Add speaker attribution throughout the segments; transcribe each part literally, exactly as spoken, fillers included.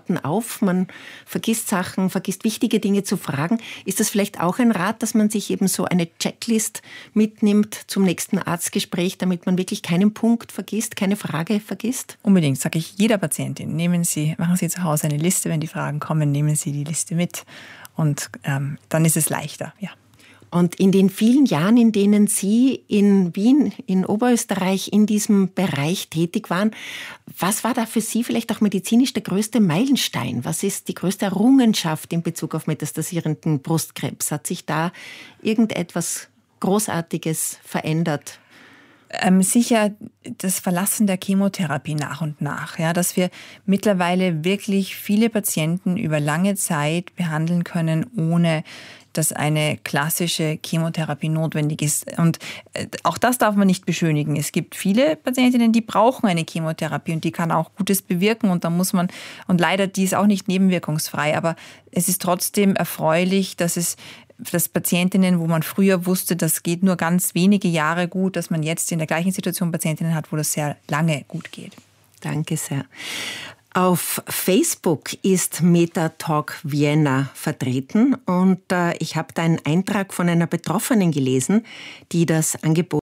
Speaker 1: Minuten auf, man vergisst Sachen, vergisst wichtige Dinge zu fragen. Ist das vielleicht auch ein Rat, dass man sich eben so eine Checklist mitnimmt zum nächsten Arztgespräch, damit man wirklich keinen Punkt vergisst, keine Frage vergisst?
Speaker 2: Unbedingt, sage ich jeder Patientin. Nehmen Sie, machen Sie zu Hause eine Liste, wenn die Fragen kommen, nehmen Sie die Liste mit und ähm, dann ist es leichter, ja.
Speaker 1: Und in den vielen Jahren, in denen Sie in Wien, in Oberösterreich, in diesem Bereich tätig waren, was war da für Sie vielleicht auch medizinisch der größte Meilenstein? Was ist die größte Errungenschaft in Bezug auf metastasierenden Brustkrebs? Hat sich da irgendetwas Großartiges verändert?
Speaker 2: Ähm, sicher das Verlassen der Chemotherapie nach und nach, ja, dass wir mittlerweile wirklich viele Patienten über lange Zeit behandeln können, ohne dass eine klassische Chemotherapie notwendig ist. Und auch das darf man nicht beschönigen. Es gibt viele Patientinnen, die brauchen eine Chemotherapie und die kann auch Gutes bewirken und da muss man, und leider die ist auch nicht nebenwirkungsfrei, aber es ist trotzdem erfreulich, dass es dass Patientinnen, wo man früher wusste, das geht nur ganz wenige Jahre gut, dass man jetzt in der gleichen Situation Patientinnen hat, wo das sehr lange gut geht.
Speaker 1: Danke sehr. Auf Facebook ist MetaTalk Vienna vertreten und äh, ich habe da einen Eintrag von einer Betroffenen gelesen, die das Angebot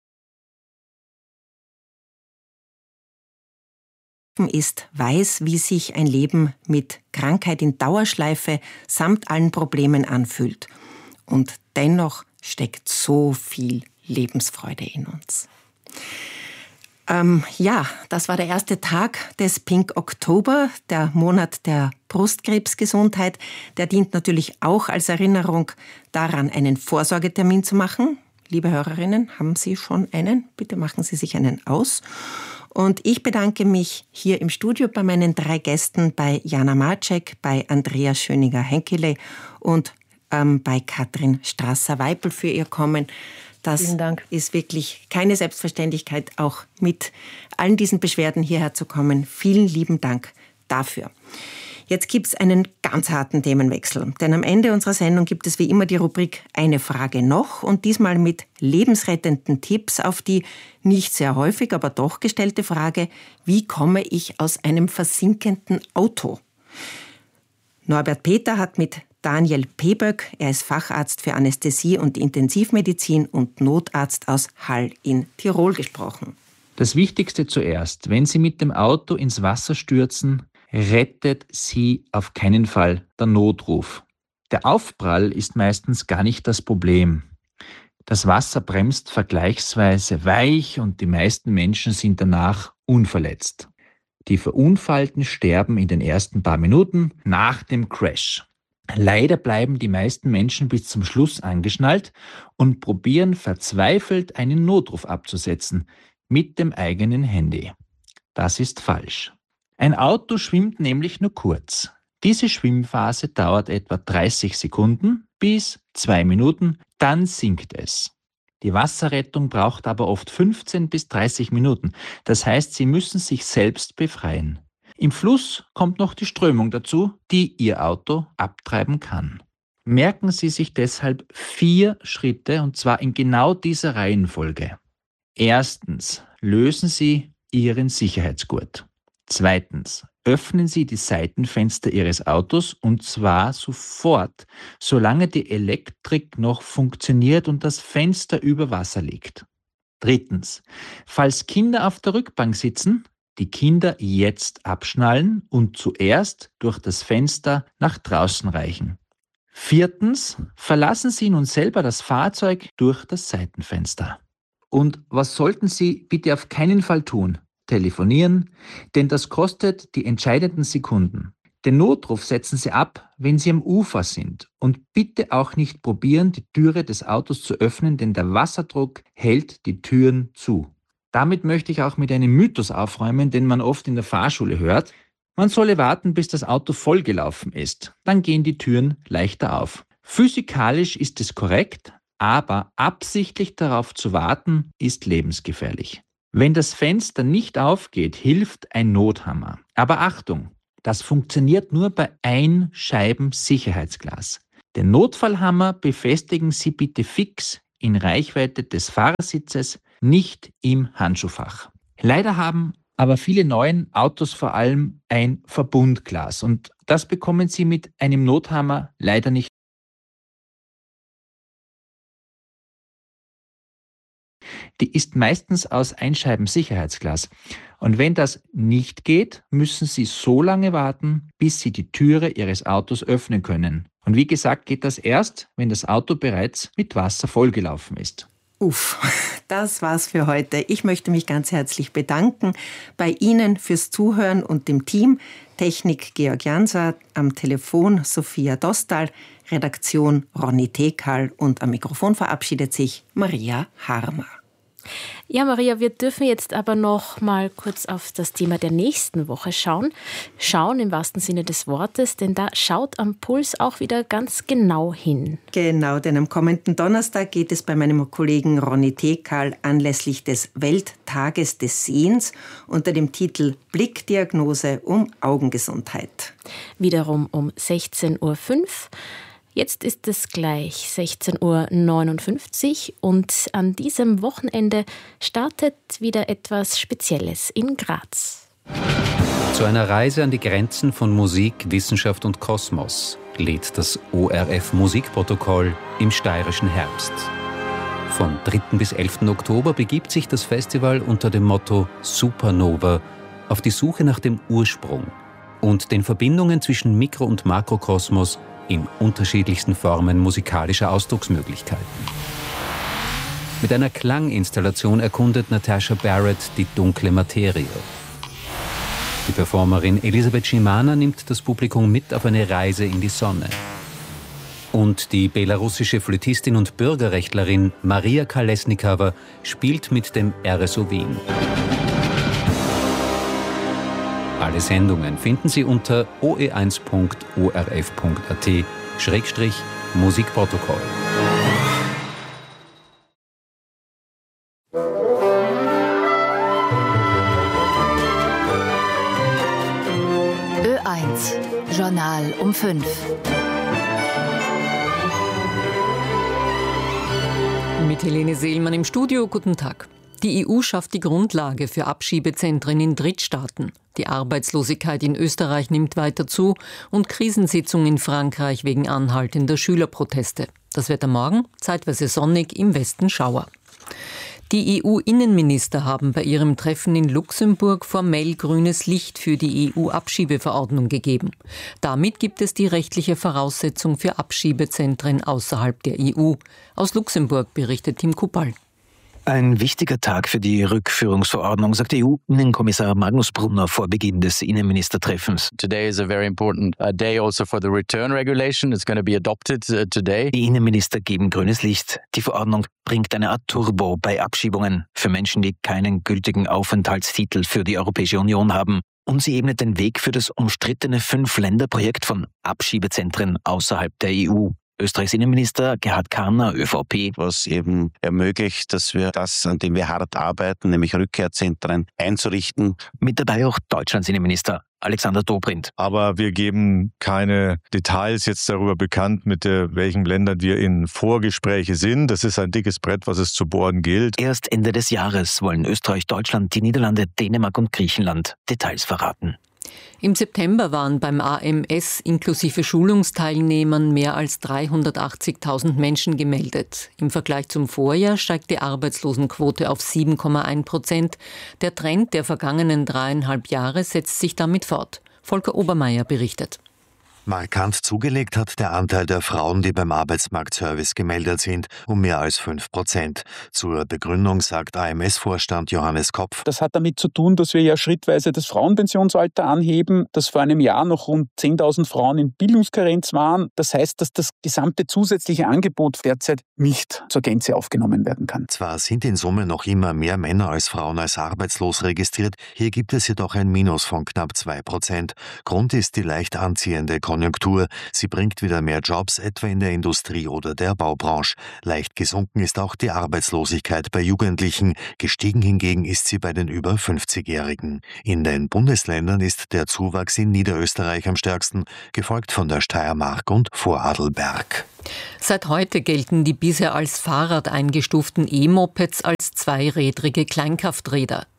Speaker 1: ist, weiß, wie sich ein Leben mit Krankheit in Dauerschleife samt allen Problemen anfühlt. Und dennoch steckt so viel Lebensfreude in uns. Ähm, ja, das war der erste Tag des Pink Oktober, der Monat der Brustkrebsgesundheit. Der dient natürlich auch als Erinnerung daran, einen Vorsorgetermin zu machen. Liebe Hörerinnen, haben Sie schon einen? Bitte machen Sie sich einen aus. Und ich bedanke mich hier im Studio bei meinen drei Gästen, bei Jana Marczek, bei Andrea Schöninger-Henkele und ähm, bei Katrin Strasser-Weipel für ihr Kommen. Das ist wirklich keine Selbstverständlichkeit, auch mit allen diesen Beschwerden hierher zu kommen. Vielen lieben Dank dafür. Jetzt gibt es einen ganz harten Themenwechsel, denn am Ende unserer Sendung gibt es wie immer die Rubrik Eine Frage noch und diesmal mit lebensrettenden Tipps auf die nicht sehr häufig, aber doch gestellte Frage, wie komme ich aus einem versinkenden Auto? Norbert Peter hat mit Daniel Peböck, er ist Facharzt für Anästhesie und Intensivmedizin und Notarzt aus Hall in Tirol gesprochen.
Speaker 3: Das Wichtigste zuerst, wenn Sie mit dem Auto ins Wasser stürzen, rettet Sie auf keinen Fall der Notruf. Der Aufprall ist meistens gar nicht das Problem. Das Wasser bremst vergleichsweise weich und die meisten Menschen sind danach unverletzt. Die Verunfallten sterben in den ersten paar Minuten nach dem Crash. Leider bleiben die meisten Menschen bis zum Schluss angeschnallt und probieren verzweifelt einen Notruf abzusetzen mit dem eigenen Handy. Das ist falsch. Ein Auto schwimmt nämlich nur kurz. Diese Schwimmphase dauert etwa dreißig Sekunden bis zwei Minuten, dann sinkt es. Die Wasserrettung braucht aber oft fünfzehn bis dreißig Minuten. Das heißt, Sie müssen sich selbst befreien. Im Fluss kommt noch die Strömung dazu, die Ihr Auto abtreiben kann. Merken Sie sich deshalb vier Schritte, und zwar in genau dieser Reihenfolge. Erstens, lösen Sie Ihren Sicherheitsgurt. Zweitens, öffnen Sie die Seitenfenster Ihres Autos und zwar sofort, solange die Elektrik noch funktioniert und das Fenster über Wasser liegt. Drittens, falls Kinder auf der Rückbank sitzen, die Kinder jetzt abschnallen und zuerst durch das Fenster nach draußen reichen. Viertens, verlassen Sie nun selber das Fahrzeug durch das Seitenfenster. Und was sollten Sie bitte auf keinen Fall tun? Telefonieren, denn das kostet die entscheidenden Sekunden. Den Notruf setzen Sie ab, wenn Sie am Ufer sind. Und bitte auch nicht probieren, die Türe des Autos zu öffnen, denn der Wasserdruck hält die Türen zu. Damit möchte ich auch mit einem Mythos aufräumen, den man oft in der Fahrschule hört. Man solle warten, bis das Auto vollgelaufen ist. Dann gehen die Türen leichter auf. Physikalisch ist es korrekt, aber absichtlich darauf zu warten, ist lebensgefährlich. Wenn das Fenster nicht aufgeht, hilft ein Nothammer. Aber Achtung, das funktioniert nur bei Einscheiben-Sicherheitsglas. Den Notfallhammer befestigen Sie bitte fix in Reichweite des Fahrersitzes, nicht im Handschuhfach. Leider haben aber viele neuen Autos vor allem ein Verbundglas. Und das bekommen Sie mit einem Nothammer leider nicht. Die ist meistens aus Einscheiben-Sicherheitsglas. Und wenn das nicht geht, müssen Sie so lange warten, bis Sie die Türe Ihres Autos öffnen können. Und wie gesagt, geht das erst, wenn das Auto bereits mit Wasser vollgelaufen ist.
Speaker 1: Uff, das war's für heute. Ich möchte mich ganz herzlich bedanken bei Ihnen fürs Zuhören und dem Team. Technik Georg Janser, am Telefon Sophia Dostal, Redaktion Ronny Tekal und am Mikrofon verabschiedet sich Maria Harmer.
Speaker 4: Ja, Maria, wir dürfen jetzt aber noch mal kurz auf das Thema der nächsten Woche schauen. Schauen im wahrsten Sinne des Wortes, denn da schaut am Puls auch wieder ganz genau hin.
Speaker 1: Genau, denn am kommenden Donnerstag geht es bei meinem Kollegen Ronny Tekal anlässlich des Welttages des Sehens unter dem Titel Blickdiagnose um Augengesundheit.
Speaker 4: Wiederum um sechzehn Uhr fünf. Jetzt ist es gleich sechzehn Uhr neunundfünfzig und an diesem Wochenende startet wieder etwas Spezielles in Graz.
Speaker 5: Zu einer Reise an die Grenzen von Musik, Wissenschaft und Kosmos lädt das O R F Musikprotokoll im steirischen Herbst. Vom dritten bis elften Oktober begibt sich das Festival unter dem Motto Supernova auf die Suche nach dem Ursprung und den Verbindungen zwischen Mikro- und Makrokosmos in unterschiedlichsten Formen musikalischer Ausdrucksmöglichkeiten. Mit einer Klanginstallation erkundet Natasha Barrett die dunkle Materie. Die Performerin Elisabeth Schimana nimmt das Publikum mit auf eine Reise in die Sonne. Und die belarussische Flötistin und Bürgerrechtlerin Maria Kalesnikava spielt mit dem R S O Wien. Alle Sendungen finden Sie unter o e eins punkt o r f punkt a t Schrägstrich Musikprotokoll.
Speaker 6: Ö eins Journal um fünf.
Speaker 7: Mit Helene Seelmann im Studio, guten Tag. Die E U schafft die Grundlage für Abschiebezentren in Drittstaaten. Die Arbeitslosigkeit in Österreich nimmt weiter zu und Krisensitzung in Frankreich wegen anhaltender Schülerproteste. Das Wetter morgen, zeitweise sonnig, im Westen Schauer. Die E U-Innenminister haben bei ihrem Treffen in Luxemburg formell grünes Licht für die E U-Abschiebeverordnung gegeben. Damit gibt es die rechtliche Voraussetzung für Abschiebezentren außerhalb der E U. Aus Luxemburg berichtet Tim Kuppal.
Speaker 8: Ein wichtiger Tag für die Rückführungsverordnung, sagt E U-Innenkommissar Magnus Brunner vor Beginn des Innenministertreffens.
Speaker 9: Today is a very important uh, day also for the return regulation. It's going to be adopted uh, today.
Speaker 8: Die Innenminister geben grünes Licht. Die Verordnung bringt eine Art Turbo bei Abschiebungen für Menschen, die keinen gültigen Aufenthaltstitel für die Europäische Union haben. Und sie ebnet den Weg für das umstrittene Fünf-Länder-Projekt von Abschiebezentren außerhalb der E U. Österreichs Innenminister Gerhard Karner, ÖVP.
Speaker 10: Was eben ermöglicht, dass wir das, an dem wir hart arbeiten, nämlich Rückkehrzentren einzurichten.
Speaker 8: Mit dabei auch Deutschlands Innenminister Alexander Dobrindt.
Speaker 11: Aber wir geben keine Details jetzt darüber bekannt, mit der, welchen Ländern wir in Vorgespräche sind. Das ist ein dickes Brett, was es zu bohren gilt.
Speaker 8: Erst Ende des Jahres wollen Österreich, Deutschland, die Niederlande, Dänemark und Griechenland Details verraten.
Speaker 7: Im September waren beim A M S inklusive Schulungsteilnehmern mehr als dreihundertachtzigtausend Menschen gemeldet. Im Vergleich zum Vorjahr steigt die Arbeitslosenquote auf sieben Komma eins Prozent. Der Trend der vergangenen dreieinhalb Jahre setzt sich damit fort. Volker Obermeier berichtet.
Speaker 12: Markant zugelegt hat der Anteil der Frauen, die beim Arbeitsmarktservice gemeldet sind, um mehr als fünf Prozent. Zur Begründung sagt A M S-Vorstand Johannes Kopf.
Speaker 13: Das hat damit zu tun, dass wir ja schrittweise das Frauenpensionsalter anheben, dass vor einem Jahr noch rund zehntausend Frauen in Bildungskarenz waren. Das heißt, dass das gesamte zusätzliche Angebot derzeit nicht zur Gänze aufgenommen werden kann.
Speaker 12: Zwar sind in Summe noch immer mehr Männer als Frauen als arbeitslos registriert, hier gibt es jedoch ein Minus von knapp zwei Prozent. Grund ist die leicht anziehende Konjunktur. Sie bringt wieder mehr Jobs, etwa in der Industrie oder der Baubranche. Leicht gesunken ist auch die Arbeitslosigkeit bei Jugendlichen. Gestiegen hingegen ist sie bei den über fünfzigjährigen. In den Bundesländern ist der Zuwachs in Niederösterreich am stärksten, gefolgt von der Steiermark und Vorarlberg.
Speaker 7: Seit heute gelten die bisher als Fahrrad eingestuften E-Mopeds als zweirädrige Kleinkrafträder.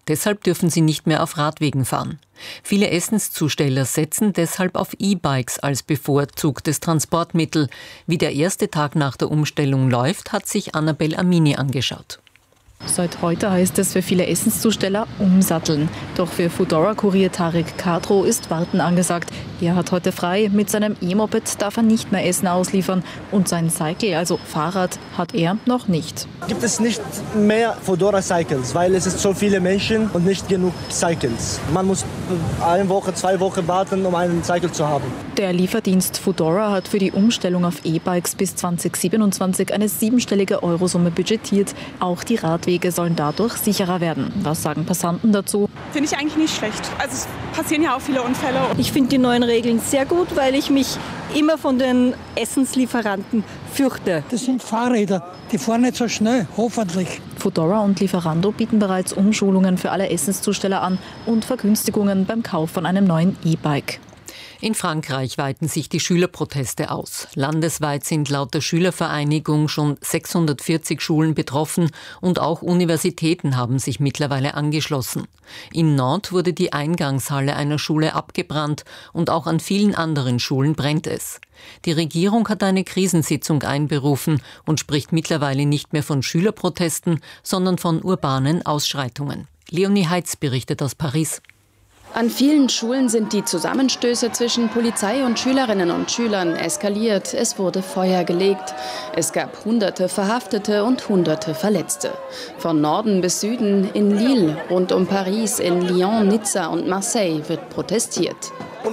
Speaker 7: Deshalb dürfen sie nicht mehr auf Radwegen fahren. Viele Essenszusteller setzen deshalb auf E-Bikes als bevorzugtes Transportmittel. Wie der erste Tag nach der Umstellung läuft, hat sich Annabel Amini angeschaut.
Speaker 14: Seit heute heißt es für viele Essenszusteller umsatteln. Doch für Foodora-Kurier Tarek Kadro ist Warten angesagt. Er hat heute frei. Mit seinem E-Moped darf er nicht mehr Essen ausliefern. Und sein Cycle, also Fahrrad, hat er noch nicht.
Speaker 15: Gibt es nicht mehr Foodora-Cycles, weil es ist so viele Menschen und nicht genug Cycles. Man muss eine Woche, zwei Wochen warten, um einen Cycle zu haben.
Speaker 14: Der Lieferdienst Foodora hat für die Umstellung auf E-Bikes bis zwanzig siebenundzwanzig eine siebenstellige Eurosumme budgetiert. Auch die Radwege sollen dadurch sicherer werden. Was sagen Passanten dazu?
Speaker 16: Finde ich eigentlich nicht schlecht. Also es passieren ja auch viele Unfälle.
Speaker 17: Ich finde die neuen Regeln sehr gut, weil ich mich immer von den Essenslieferanten fürchte.
Speaker 18: Das sind Fahrräder, die fahren nicht so schnell, hoffentlich.
Speaker 14: Foodora und Lieferando bieten bereits Umschulungen für alle Essenszusteller an und Vergünstigungen beim Kauf von einem neuen E-Bike.
Speaker 7: In Frankreich weiten sich die Schülerproteste aus. Landesweit sind laut der Schülervereinigung schon sechshundertvierzig Schulen betroffen und auch Universitäten haben sich mittlerweile angeschlossen. In Nantes wurde die Eingangshalle einer Schule abgebrannt und auch an vielen anderen Schulen brennt es. Die Regierung hat eine Krisensitzung einberufen und spricht mittlerweile nicht mehr von Schülerprotesten, sondern von urbanen Ausschreitungen. Leonie Heitz berichtet aus Paris.
Speaker 19: An vielen Schulen sind die Zusammenstöße zwischen Polizei und Schülerinnen und Schülern eskaliert. Es wurde Feuer gelegt. Es gab hunderte Verhaftete und hunderte Verletzte. Von Norden bis Süden, in Lille, rund um Paris, in Lyon, Nizza und Marseille wird protestiert.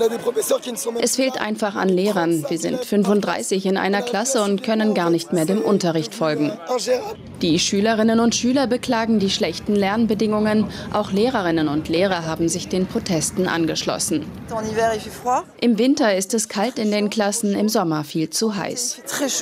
Speaker 19: Es fehlt einfach an Lehrern. Wir sind fünfunddreißig in einer Klasse und können gar nicht mehr dem Unterricht folgen. Die Schülerinnen und Schüler beklagen die schlechten Lernbedingungen. Auch Lehrerinnen und Lehrer haben sich den Protesten angeschlossen. Im Winter ist es kalt in den Klassen, im Sommer viel zu heiß.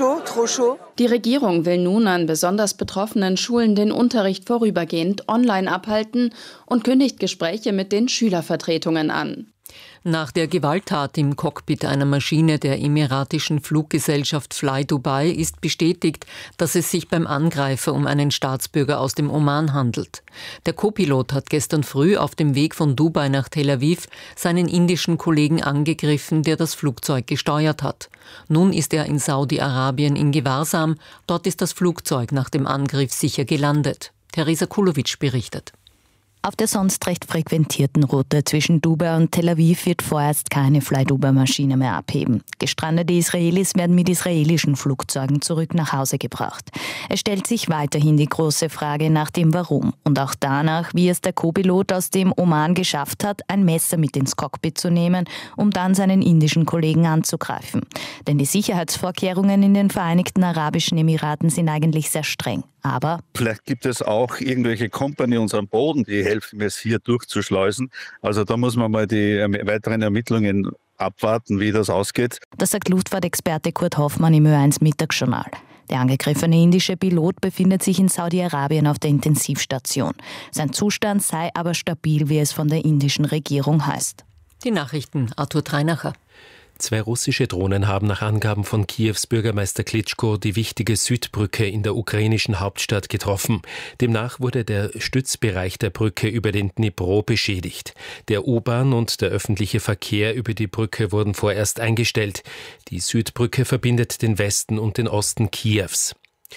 Speaker 19: Die Regierung will nun an besonders betroffenen Schulen den Unterricht vorübergehend online abhalten und kündigt Gespräche mit den Schülervertretungen an.
Speaker 7: Nach der Gewalttat im Cockpit einer Maschine der emiratischen Fluggesellschaft Fly Dubai ist bestätigt, dass es sich beim Angreifer um einen Staatsbürger aus dem Oman handelt. Der Co-Pilot hat gestern früh auf dem Weg von Dubai nach Tel Aviv seinen indischen Kollegen angegriffen, der das Flugzeug gesteuert hat. Nun ist er in Saudi-Arabien in Gewahrsam. Dort ist das Flugzeug nach dem Angriff sicher gelandet. Theresa Kulowitsch berichtet.
Speaker 20: Auf der sonst recht frequentierten Route zwischen Dubai und Tel Aviv wird vorerst keine Fly-Dubai-Maschine mehr abheben. Gestrandete Israelis werden mit israelischen Flugzeugen zurück nach Hause gebracht. Es stellt sich weiterhin die große Frage nach dem Warum und auch danach, wie es der Co-Pilot aus dem Oman geschafft hat, ein Messer mit ins Cockpit zu nehmen, um dann seinen indischen Kollegen anzugreifen. Denn die Sicherheitsvorkehrungen in den Vereinigten Arabischen Emiraten sind eigentlich sehr streng. Aber
Speaker 21: vielleicht gibt es auch irgendwelche Kompagnons am Boden, die helfen mir, es hier durchzuschleusen. Also da muss man mal die weiteren Ermittlungen abwarten, wie das ausgeht.
Speaker 20: Das sagt Luftfahrtexperte Kurt Hoffmann im Ö eins Mittagsjournal. Der angegriffene indische Pilot befindet sich in Saudi-Arabien auf der Intensivstation. Sein Zustand sei aber stabil, wie es von der indischen Regierung heißt.
Speaker 7: Die Nachrichten, Arthur Treinacher.
Speaker 22: Zwei russische Drohnen haben nach Angaben von Kiews Bürgermeister Klitschko die wichtige Südbrücke in der ukrainischen Hauptstadt getroffen. Demnach wurde der Stützbereich der Brücke über den Dnipro beschädigt. Der U-Bahn und der öffentliche Verkehr über die Brücke wurden vorerst eingestellt. Die Südbrücke verbindet den Westen und den Osten Kiews.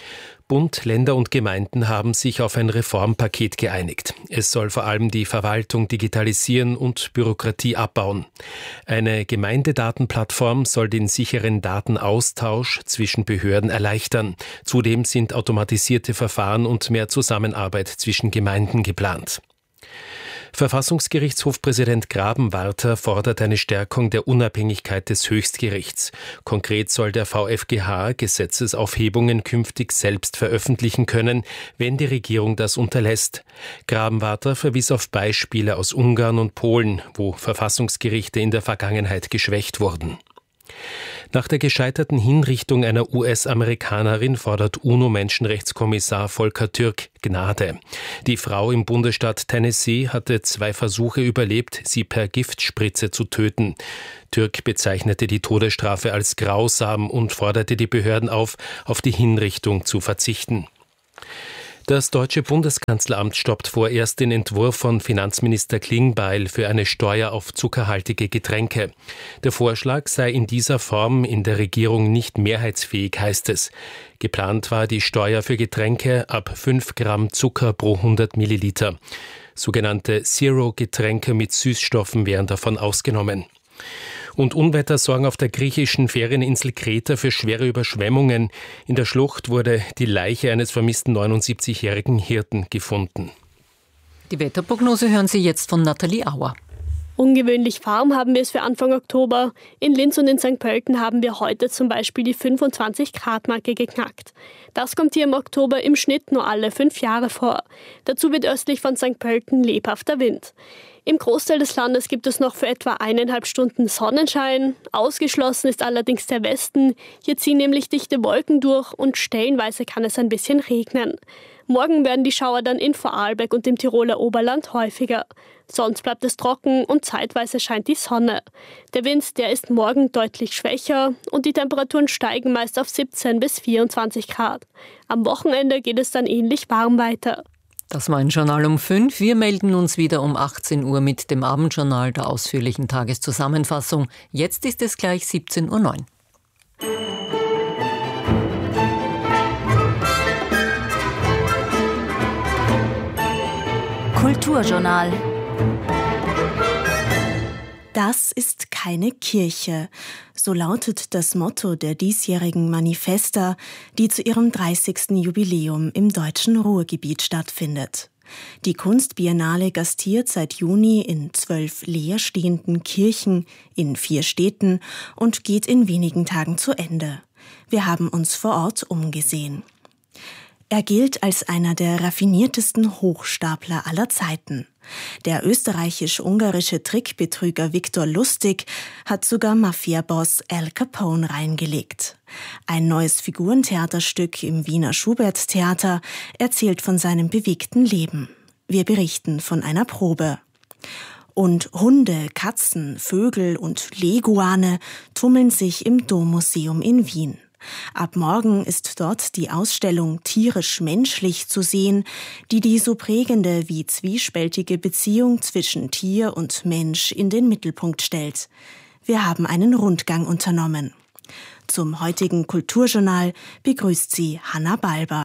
Speaker 22: Bund, Länder und Gemeinden haben sich auf ein Reformpaket geeinigt. Es soll vor allem die Verwaltung digitalisieren und Bürokratie abbauen. Eine Gemeindedatenplattform soll den sicheren Datenaustausch zwischen Behörden erleichtern. Zudem sind automatisierte Verfahren und mehr Zusammenarbeit zwischen Gemeinden geplant. Verfassungsgerichtshofpräsident Grabenwarter fordert eine Stärkung der Unabhängigkeit des Höchstgerichts. Konkret soll der V f G H Gesetzesaufhebungen künftig selbst veröffentlichen können, wenn die Regierung das unterlässt. Grabenwarter verwies auf Beispiele aus Ungarn und Polen, wo Verfassungsgerichte in der Vergangenheit geschwächt wurden. Nach der gescheiterten Hinrichtung einer U S-Amerikanerin fordert UNO-Menschenrechtskommissar Volker Türk Gnade. Die Frau im Bundesstaat Tennessee hatte zwei Versuche überlebt, sie per Giftspritze zu töten. Türk bezeichnete die Todesstrafe als grausam und forderte die Behörden auf, auf die Hinrichtung zu verzichten. Das deutsche Bundeskanzleramt stoppt vorerst den Entwurf von Finanzminister Klingbeil für eine Steuer auf zuckerhaltige Getränke. Der Vorschlag sei in dieser Form in der Regierung nicht mehrheitsfähig, heißt es. Geplant war die Steuer für Getränke ab fünf Gramm Zucker pro hundert Milliliter. Sogenannte Zero-Getränke mit Süßstoffen wären davon ausgenommen. Und Unwetter sorgen auf der griechischen Ferieninsel Kreta für schwere Überschwemmungen. In der Schlucht wurde die Leiche eines vermissten neunundsiebzigjährigen Hirten gefunden.
Speaker 7: Die Wetterprognose hören Sie jetzt von Nathalie Auer.
Speaker 2: Ungewöhnlich warm haben wir es für Anfang Oktober. In Linz und in Sankt Pölten haben wir heute zum Beispiel die fünfundzwanzig Grad Marke geknackt. Das kommt hier im Oktober im Schnitt nur alle fünf Jahre vor. Dazu wird östlich von Sankt Pölten lebhafter Wind. Im Großteil des Landes gibt es noch für etwa eineinhalb Stunden Sonnenschein. Ausgeschlossen ist allerdings der Westen. Hier ziehen nämlich dichte Wolken durch und stellenweise kann es ein bisschen regnen. Morgen werden die Schauer dann in Vorarlberg und im Tiroler Oberland häufiger. Sonst bleibt es trocken und zeitweise scheint die Sonne. Der Wind, der ist morgen deutlich schwächer und die Temperaturen steigen meist auf siebzehn bis vierundzwanzig Grad. Am Wochenende geht es dann ähnlich warm weiter.
Speaker 7: Das war ein Journal um fünf. Wir melden uns wieder um achtzehn Uhr mit dem Abendjournal der ausführlichen Tageszusammenfassung. Jetzt ist es gleich siebzehn Uhr neun.
Speaker 6: Kulturjournal.
Speaker 3: Das ist keine Kirche. So lautet das Motto der diesjährigen Manifesta, die zu ihrem dreißigsten Jubiläum im deutschen Ruhrgebiet stattfindet. Die Kunstbiennale gastiert seit Juni in zwölf leerstehenden Kirchen in vier Städten und geht in wenigen Tagen zu Ende. Wir haben uns vor Ort umgesehen. Er gilt als einer der raffiniertesten Hochstapler aller Zeiten. Der österreichisch-ungarische Trickbetrüger Viktor Lustig hat sogar Mafia-Boss Al Capone reingelegt. Ein neues Figurentheaterstück im Wiener Schubert-Theater erzählt von seinem bewegten Leben. Wir berichten von einer Probe. Und Hunde, Katzen, Vögel und Leguane tummeln sich im Dommuseum in Wien. Ab morgen ist dort die Ausstellung Tierisch-Menschlich zu sehen, die die so prägende wie zwiespältige Beziehung zwischen Tier und Mensch in den Mittelpunkt stellt. Wir haben einen Rundgang unternommen. Zum heutigen Kulturjournal begrüßt sie Hanna Balber.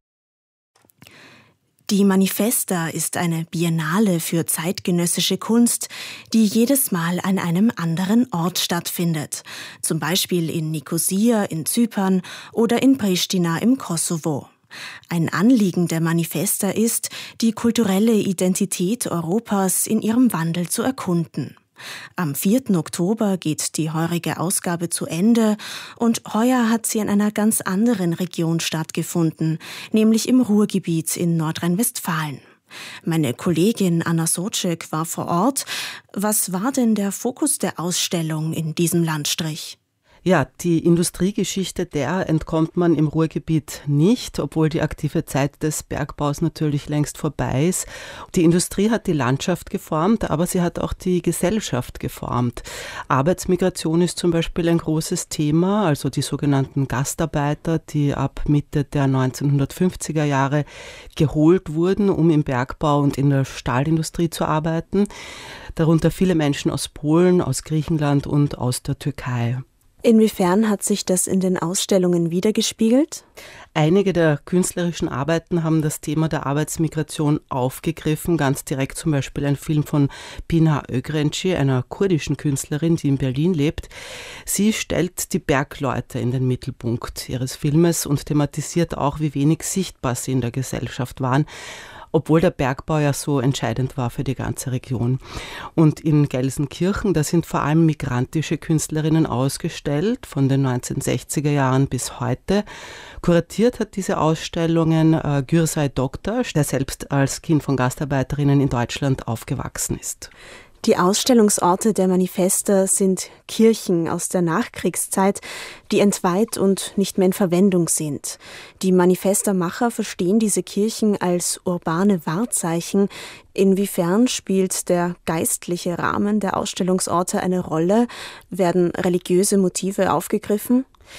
Speaker 3: Die Manifesta ist eine Biennale für zeitgenössische Kunst, die jedes Mal an einem anderen Ort stattfindet. Zum Beispiel in Nikosia in Zypern oder in Pristina im Kosovo. Ein Anliegen der Manifesta ist, die kulturelle Identität Europas in ihrem Wandel zu erkunden. Am vierten Oktober geht die heurige Ausgabe zu Ende und heuer hat sie in einer ganz anderen Region stattgefunden, nämlich im Ruhrgebiet in Nordrhein-Westfalen. Meine Kollegin Anna Socek war vor Ort. Was war denn der Fokus der Ausstellung in diesem Landstrich?
Speaker 23: Ja, die Industriegeschichte, der entkommt man im Ruhrgebiet nicht, obwohl die aktive Zeit des Bergbaus natürlich längst vorbei ist. Die Industrie hat die Landschaft geformt, aber sie hat auch die Gesellschaft geformt. Arbeitsmigration ist zum Beispiel ein großes Thema, also die sogenannten Gastarbeiter, die ab Mitte der neunzehnhundertfünfziger Jahre geholt wurden, um im Bergbau und in der Stahlindustrie zu arbeiten. Darunter viele Menschen aus Polen, aus Griechenland und aus der Türkei.
Speaker 3: Inwiefern hat sich das in den Ausstellungen wiedergespiegelt?
Speaker 23: Einige der künstlerischen Arbeiten haben das Thema der Arbeitsmigration aufgegriffen, ganz direkt zum Beispiel ein Film von Pina Ögrenci, einer kurdischen Künstlerin, die in Berlin lebt. Sie stellt die Bergleute in den Mittelpunkt ihres Filmes und thematisiert auch, wie wenig sichtbar sie in der Gesellschaft waren, obwohl der Bergbau ja so entscheidend war für die ganze Region. Und in Gelsenkirchen, da sind vor allem migrantische Künstlerinnen ausgestellt, von den neunzehnhundertsechziger Jahren bis heute. Kuratiert hat diese Ausstellungen äh, Gürsay Doktor, der selbst als Kind von Gastarbeiterinnen in Deutschland aufgewachsen ist.
Speaker 3: Die Ausstellungsorte der Manifesta sind Kirchen aus der Nachkriegszeit, die entweiht und nicht mehr in Verwendung sind. Die Manifesta-Macher verstehen diese Kirchen als urbane Wahrzeichen. Inwiefern spielt der geistliche Rahmen der Ausstellungsorte eine Rolle? Werden religiöse Motive aufgegriffen?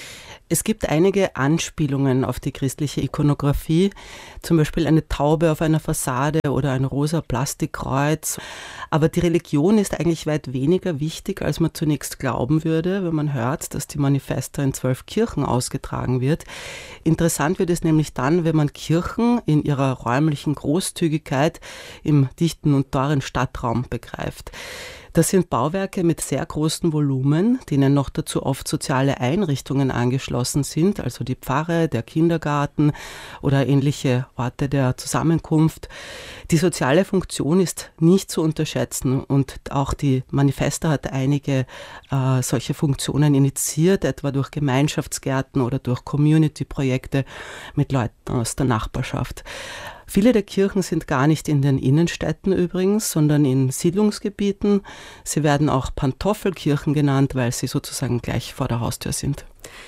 Speaker 23: Es gibt einige Anspielungen auf die christliche Ikonografie, zum Beispiel eine Taube auf einer Fassade oder ein rosa Plastikkreuz. Aber die Religion ist eigentlich weit weniger wichtig, als man zunächst glauben würde, wenn man hört, dass die Manifesta in zwölf Kirchen ausgetragen wird. Interessant wird es nämlich dann, wenn man Kirchen in ihrer räumlichen Großzügigkeit im dichten und teuren Stadtraum begreift. Das sind Bauwerke mit sehr großem Volumen, denen noch dazu oft soziale Einrichtungen angeschlossen sind, also die Pfarre, der Kindergarten oder ähnliche Orte der Zusammenkunft. Die soziale Funktion ist nicht zu unterschätzen und auch die Manifesta hat einige äh, solche Funktionen initiiert, etwa durch Gemeinschaftsgärten oder durch Community-Projekte mit Leuten aus der Nachbarschaft. Viele der Kirchen sind gar nicht in den Innenstädten übrigens, sondern in Siedlungsgebieten. Sie werden auch Pantoffelkirchen genannt, weil sie sozusagen gleich vor der Haustür sind.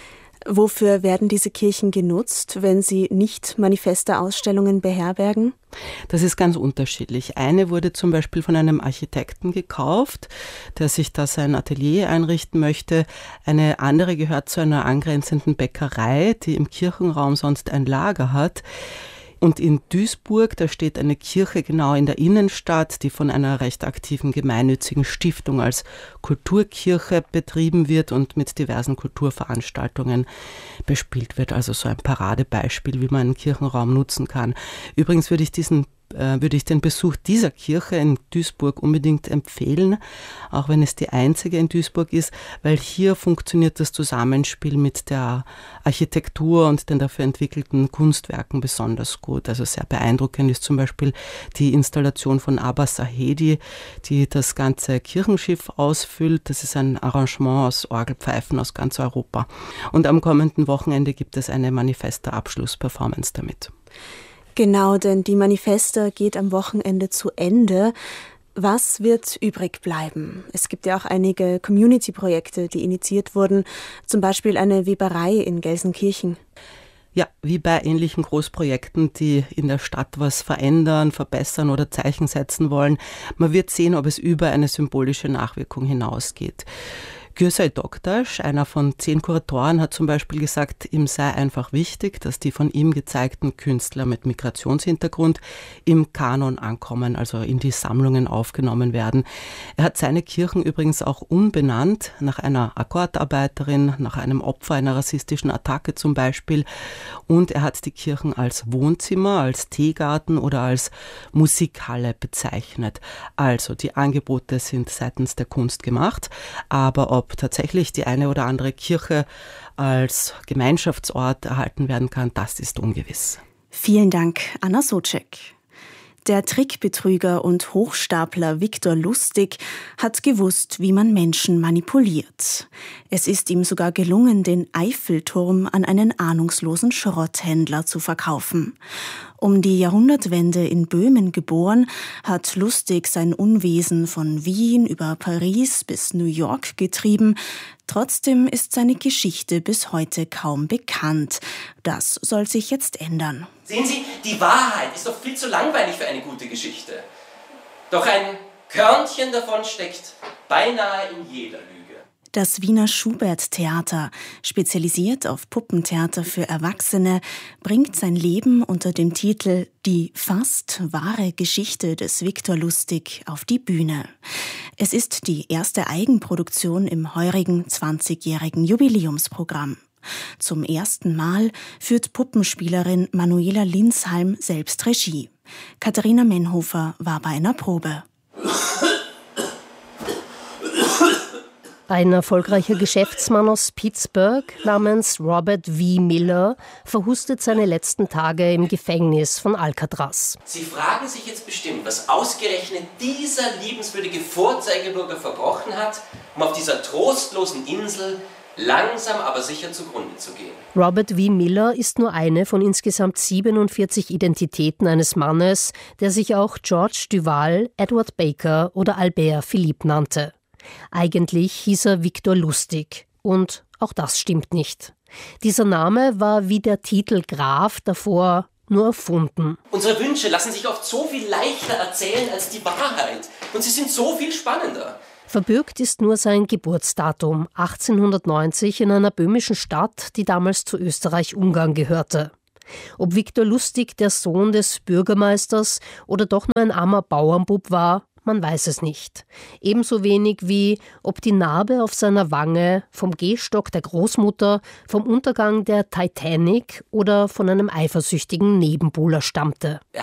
Speaker 3: Wofür werden diese Kirchen genutzt, wenn sie nicht Manifesta-Ausstellungen beherbergen?
Speaker 23: Das ist ganz unterschiedlich. Eine wurde zum Beispiel von einem Architekten gekauft, der sich da sein Atelier einrichten möchte. Eine andere gehört zu einer angrenzenden Bäckerei, die im Kirchenraum sonst ein Lager hat. Und in Duisburg, da steht eine Kirche genau in der Innenstadt, die von einer recht aktiven gemeinnützigen Stiftung als Kulturkirche betrieben wird und mit diversen Kulturveranstaltungen bespielt wird. Also so ein Paradebeispiel, wie man einen Kirchenraum nutzen kann. Übrigens würde ich diesen würde ich den Besuch dieser Kirche in Duisburg unbedingt empfehlen, auch wenn es die einzige in Duisburg ist, weil hier funktioniert das Zusammenspiel mit der Architektur und den dafür entwickelten Kunstwerken besonders gut. Also sehr beeindruckend ist zum Beispiel die Installation von Abbas Sahedi, die das ganze Kirchenschiff ausfüllt. Das ist ein Arrangement aus Orgelpfeifen aus ganz Europa. Und am kommenden Wochenende gibt es eine Manifesta-Abschlussperformance damit.
Speaker 3: Genau, denn die Manifesta geht am Wochenende zu Ende. Was wird übrig bleiben? Es gibt ja auch einige Community-Projekte, die initiiert wurden, zum Beispiel eine Weberei in Gelsenkirchen.
Speaker 23: Ja, wie bei ähnlichen Großprojekten, die in der Stadt was verändern, verbessern oder Zeichen setzen wollen. Man wird sehen, ob es über eine symbolische Nachwirkung hinausgeht. Gürsel Doktasch, einer von zehn Kuratoren, hat zum Beispiel gesagt, ihm sei einfach wichtig, dass die von ihm gezeigten Künstler mit Migrationshintergrund im Kanon ankommen, also in die Sammlungen aufgenommen werden. Er hat seine Kirchen übrigens auch umbenannt, nach einer Akkordarbeiterin, nach einem Opfer einer rassistischen Attacke zum Beispiel. Und er hat die Kirchen als Wohnzimmer, als Teegarten oder als Musikhalle bezeichnet. Also die Angebote sind seitens der Kunst gemacht, aber ob Ob tatsächlich die eine oder andere Kirche als Gemeinschaftsort erhalten werden kann, das ist ungewiss.
Speaker 3: Vielen Dank, Anna Socek. Der Trickbetrüger und Hochstapler Viktor Lustig hat gewusst, wie man Menschen manipuliert. Es ist ihm sogar gelungen, den Eiffelturm an einen ahnungslosen Schrotthändler zu verkaufen. Um die Jahrhundertwende in Böhmen geboren, hat Lustig sein Unwesen von Wien über Paris bis New York getrieben. Trotzdem ist seine Geschichte bis heute kaum bekannt. Das soll sich jetzt ändern.
Speaker 1: Sehen Sie, die Wahrheit ist doch viel zu langweilig für eine gute Geschichte. Doch ein Körnchen davon steckt beinahe in jeder Lüge.
Speaker 3: Das Wiener Schubert-Theater, spezialisiert auf Puppentheater für Erwachsene, bringt sein Leben unter dem Titel »Die fast wahre Geschichte des Viktor Lustig« auf die Bühne. Es ist die erste Eigenproduktion im heurigen zwanzigjährigen Jubiläumsprogramm. Zum ersten Mal führt Puppenspielerin Manuela Linsheim selbst Regie. Katharina Menhofer war bei einer Probe.
Speaker 4: Ein erfolgreicher Geschäftsmann aus Pittsburgh namens Robert V. Miller verhustet seine letzten Tage im Gefängnis von Alcatraz.
Speaker 1: Sie fragen sich jetzt bestimmt, was ausgerechnet dieser liebenswürdige Vorzeigebürger verbrochen hat, um auf dieser trostlosen Insel langsam aber sicher zugrunde zu gehen.
Speaker 4: Robert V. Miller ist nur eine von insgesamt siebenundvierzig Identitäten eines Mannes, der sich auch George Duval, Edward Baker oder Albert Philippe nannte. Eigentlich hieß er Viktor Lustig. Und auch das stimmt nicht. Dieser Name war wie der Titel Graf davor nur erfunden.
Speaker 1: Unsere Wünsche lassen sich oft so viel leichter erzählen als die Wahrheit. Und sie sind so viel spannender.
Speaker 4: Verbürgt ist nur sein Geburtsdatum, achtzehnhundertneunzig, in einer böhmischen Stadt, die damals zu Österreich-Ungarn gehörte. Ob Viktor Lustig der Sohn des Bürgermeisters oder doch nur ein armer Bauernbub war, man weiß es nicht. Ebenso wenig wie, ob die Narbe auf seiner Wange vom Gehstock der Großmutter, vom Untergang der Titanic oder von einem eifersüchtigen Nebenbuhler stammte.
Speaker 1: Er